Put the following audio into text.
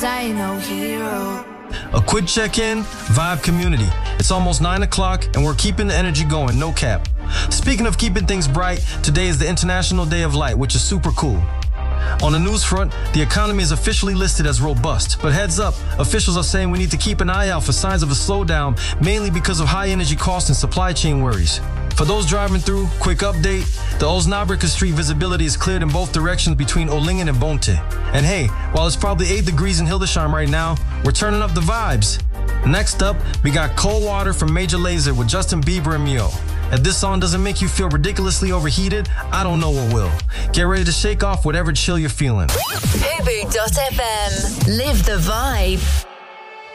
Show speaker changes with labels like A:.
A: I ain't no hero.
B: A quick check-in, Vibe community. It's almost 9 o'clock and we're keeping the energy going, no cap. Speaking of keeping things bright, today is the International Day of Light, which is super cool. On the news front, the economy is officially listed as robust, but heads up, officials are saying we need to keep an eye out for signs of a slowdown, mainly because of high energy costs and supply chain worries. For those driving through, quick update, the Osnabrücker Street visibility is cleared in both directions between Ohlingen and Bonte. And hey, while it's probably 8 degrees in Hildesheim right now, we're turning up the vibes. Next up, we got Cold Water from Major Lazer with Justin Bieber and Mio. If this song doesn't make you feel ridiculously overheated, I don't know what will. Get ready to shake off whatever chill you're feeling.
C: Fubu.fm. Live the vibe.